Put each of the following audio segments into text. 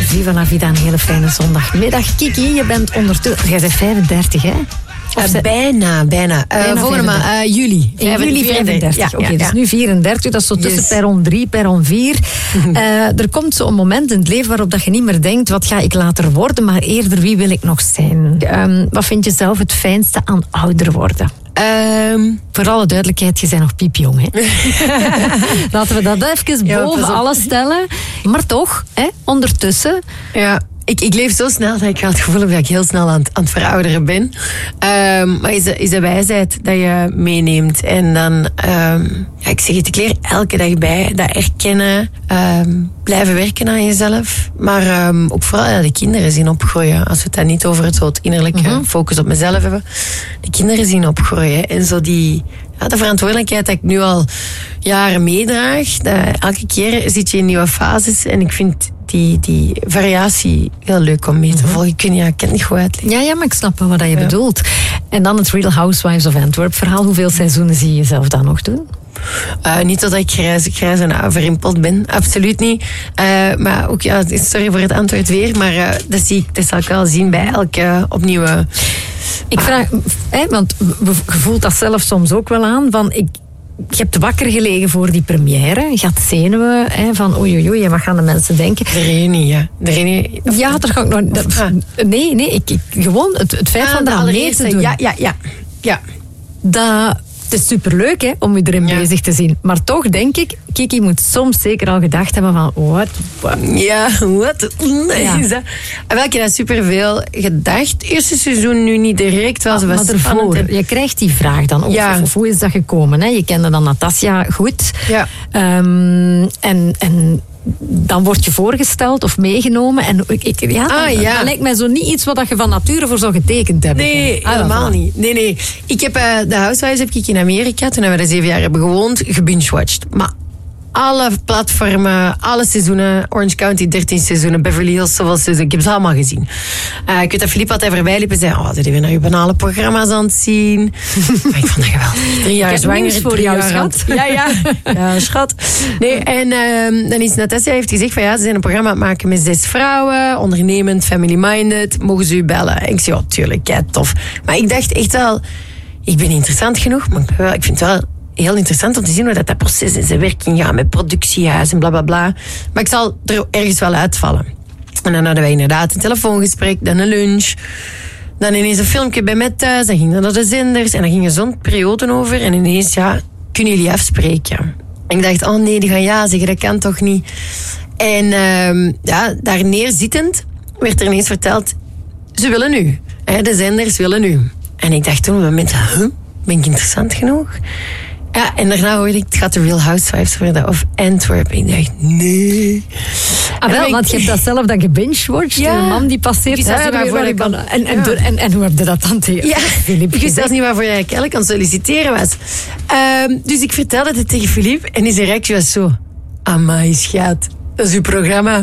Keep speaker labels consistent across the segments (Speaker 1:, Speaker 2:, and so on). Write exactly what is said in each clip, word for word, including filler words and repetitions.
Speaker 1: Viva la Vida, een hele fijne zondagmiddag. Kiki, je bent ondertussen... Jij bent vijfendertig, hè?
Speaker 2: Uh, bijna, bijna. Uh,
Speaker 1: bijna
Speaker 2: volgende maand, uh, juli.
Speaker 1: In juli vijfendertig. Ja, Oké, okay,
Speaker 2: ja,
Speaker 1: dus
Speaker 2: ja.
Speaker 1: nu vierendertig. Dat is zo tussen yes. perron drie, perron vier. uh, er komt zo'n moment in het leven waarop dat je niet meer denkt, wat ga ik later worden, maar eerder, wie wil ik nog zijn? Um, wat vind je zelf het fijnste aan ouder worden?
Speaker 2: Um,
Speaker 1: Voor alle duidelijkheid, je bent nog piepjong, hè? Laten we dat even
Speaker 2: ja,
Speaker 1: boven alles stellen. Maar toch, hè, ondertussen...
Speaker 2: Ja. Ik, ik leef zo snel dat ik ga het gevoel heb dat ik heel snel aan, aan het verouderen ben. Um, maar is de, is de wijsheid dat je meeneemt. En dan, um, ja, ik zeg het, ik leer elke dag bij. Dat erkennen, um, blijven werken aan jezelf. Maar um, ook vooral ja, de kinderen zien opgroeien. Als we het dan niet over het, het innerlijke mm-hmm. focus op mezelf hebben. De kinderen zien opgroeien. En zo die... Ja, de verantwoordelijkheid dat ik nu al jaren meedraag. Dat elke keer zit je in nieuwe fases. En ik vind die, die variatie heel leuk om mee te volgen. Ik kan, ja, ik kan het niet goed uitleggen.
Speaker 1: Ja, ja, maar ik snap wel wat je ja. bedoelt. En dan het Real Housewives of Antwerp verhaal. Hoeveel seizoenen zie je jezelf dan nog doen?
Speaker 2: Uh, niet dat ik grijs, grijs en verrimpeld ben, absoluut niet. Uh, maar ook, ja, sorry voor het antwoord weer, maar uh, dat, zie ik, dat zal ik wel zien bij elke opnieuw.
Speaker 1: Ik vraag, hè, want je voelt dat zelf soms ook wel aan, van ik. Je hebt wakker gelegen voor die première. Je had zenuwen hè, van oei oei oei, wat gaan de mensen denken?
Speaker 2: De reunie, ja. De reunie.
Speaker 1: Ja, daar ga ik nog... Dat, ah. Nee, nee, ik, ik, gewoon het, het feit ah, van daar mee te doen.
Speaker 2: Ja, ja, ja. ja.
Speaker 1: Dat... Het is superleuk hè, om je erin ja. bezig te zien. Maar toch denk ik, Kiki moet soms zeker al gedacht hebben van... Wat?
Speaker 2: Ja, wat? Ja. Is dat? En wel, ik heb dat superveel gedacht. Het eerste seizoen nu niet direct. Wel, ah,
Speaker 1: maar ervoor, en... je krijgt die vraag dan ook. Ja. Of, of hoe is dat gekomen? Hè? Je kende dan Natasja goed.
Speaker 2: Ja.
Speaker 1: Um, en... en dan word je voorgesteld of meegenomen. En ik, ja, dan,
Speaker 2: ah, ja.
Speaker 1: dat lijkt mij zo niet iets wat je van nature voor zou getekend hebben.
Speaker 2: Nee, ah, helemaal ah, niet. Nee, nee. Ik heb uh, de Housewives heb ik in Amerika, toen we daar zeven jaar hebben gewoond, gebingewatcht. Maar alle platformen, alle seizoenen, Orange County, dertien seizoenen, Beverly Hills, zoveel seizoenen. Ik heb ze allemaal gezien. Uh, ik weet dat Philippe altijd voorbij liep en zei, oh, zijn we naar je banale programma's aan het zien? Maar ik vond dat geweldig. Drie jaar zwanger.
Speaker 1: voor jou, schat.
Speaker 2: Ja, ja. Ja, schat. Nee, en uh, dan is Natasja heeft gezegd van ja, ze zijn een programma aan het maken met zes vrouwen, ondernemend, family-minded, mogen ze u bellen? En ik zei, ja, tuurlijk, kei tof. Maar ik dacht echt wel, ik ben interessant genoeg, maar ik vind het wel heel interessant om te zien hoe dat, dat proces in zijn werking gaat met productiehuis en blablabla. Bla, bla. Maar ik zal er ergens wel uitvallen. En dan hadden wij inderdaad een telefoongesprek, dan een lunch. Dan ineens een filmpje bij mij thuis. Dan ging dat naar de zenders. En dan ging er zo'n periode over. En ineens, ja, kunnen jullie afspreken? En ik dacht, oh nee, die gaan ja zeggen, dat kan toch niet? En uh, ja, daar neerzittend werd er ineens verteld, ze willen u. Hè, de zenders willen u. En ik dacht toen op een moment, huh? Ben ik interessant genoeg? Ja, en daarna hoorde ik, het gaat de Real Housewives worden, of Antwerp. Ik dacht, nee.
Speaker 1: Ah, wel, want je hebt dat zelf dan gebingewatcht. Ja. Een man die passeert.
Speaker 2: Ik wist niet waarvoor ik kan...
Speaker 1: en, en, ja. en, en hoe heb je dat dan tegen
Speaker 2: ja. Philippe? Ik wist zelfs niet waarvoor jij eigenlijk aan solliciteren was. Um, dus ik vertelde het tegen Philippe en zijn reactie was zo, amai, schat. Dat is uw programma.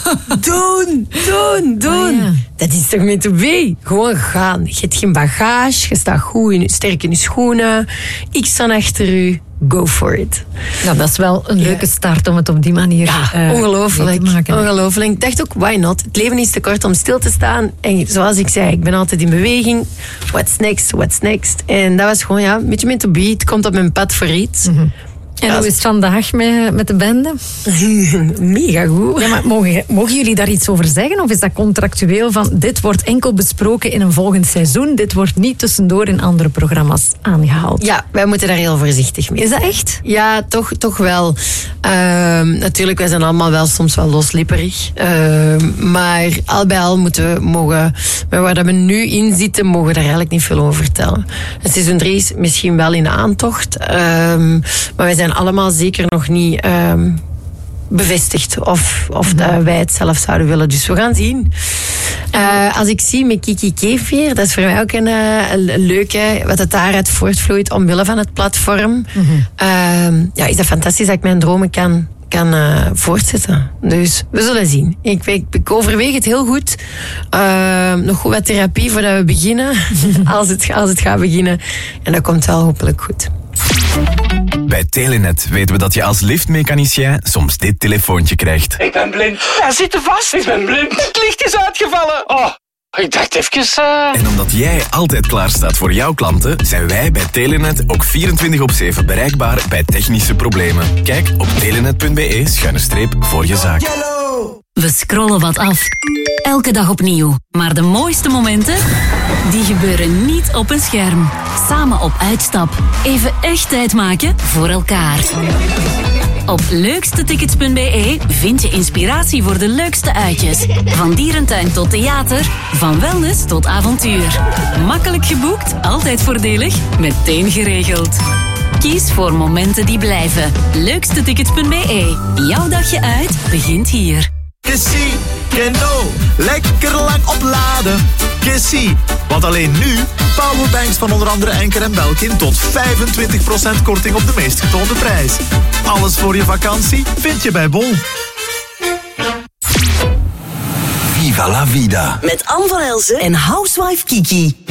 Speaker 2: doen, doen, doen. Ah, ja. Dat is toch meant to be? Gewoon gaan. Je hebt geen bagage, je staat goed in, sterk in je schoenen. Ik sta achter u. Go for it.
Speaker 1: Nou, dat is wel een leuke ja. start om het op die manier ja, uh,
Speaker 2: ongelooflijk,
Speaker 1: te maken.
Speaker 2: Ongelooflijk. Ik dacht ook, why not? Het leven is te kort om stil te staan. En zoals ik zei, ik ben altijd in beweging. What's next, what's next? En dat was gewoon, ja, een beetje meant to be. Het komt op mijn pad voor iets. Mm-hmm.
Speaker 1: En ja, hoe is het vandaag met, met de bende?
Speaker 2: Mega goed.
Speaker 1: Ja, maar mogen, mogen jullie daar iets over zeggen? Of is dat contractueel van dit wordt enkel besproken in een volgend seizoen, dit wordt niet tussendoor in andere programma's aangehaald?
Speaker 2: Ja, wij moeten daar heel voorzichtig mee.
Speaker 1: Is dat echt?
Speaker 2: Ja, toch, toch wel. Uh, natuurlijk, wij zijn allemaal wel soms wel loslipperig. Uh, maar al bij al moeten we mogen, maar waar we nu in zitten, mogen we daar eigenlijk niet veel over vertellen. En seizoen drie is misschien wel in de aantocht. Uh, maar wij zijn allemaal zeker nog niet um, bevestigd of, of mm-hmm. dat wij het zelf zouden willen. Dus we gaan zien. Uh, als ik zie met Kiki Kefir, dat is voor mij ook een, een, een leuke, wat het daaruit voortvloeit omwille van het platform. Mm-hmm. Uh, ja, is dat fantastisch dat ik mijn dromen kan, kan uh, voortzetten. Dus we zullen zien. Ik, ik, ik overweeg het heel goed. Uh, nog goed wat therapie voordat we beginnen. als, het, als het gaat beginnen. En dat komt wel hopelijk goed.
Speaker 3: Bij Telenet weten we dat je als liftmechanicien soms dit telefoontje krijgt.
Speaker 4: Ik ben blind. Hij zit er vast. Ik ben blind. Het licht is uitgevallen. Oh, ik dacht even... Uh...
Speaker 3: En omdat jij altijd klaar staat voor jouw klanten, zijn wij bij Telenet ook vierentwintig op zeven bereikbaar bij technische problemen. Kijk op telenet punt be schuine streep voor je zaak.
Speaker 5: We scrollen wat af. Elke dag opnieuw. Maar de mooiste momenten, die gebeuren niet op een scherm. Samen op uitstap. Even echt tijd maken voor elkaar. Op leukstetickets punt be vind je inspiratie voor de leukste uitjes. Van dierentuin tot theater, van wellness tot avontuur. Makkelijk geboekt, altijd voordelig, meteen geregeld. Kies voor momenten die blijven. leukstetickets punt be. Jouw dagje uit begint hier.
Speaker 6: Kissy, Keno, lekker lang opladen. Kissy, want alleen nu powerbanks van onder andere Enker en Belkin tot vijfentwintig procent korting op de meest getoonde prijs. Alles voor je vakantie vind je bij Bol.
Speaker 7: Viva la vida.
Speaker 8: Met Anne van Elsen en Housewife Kiki.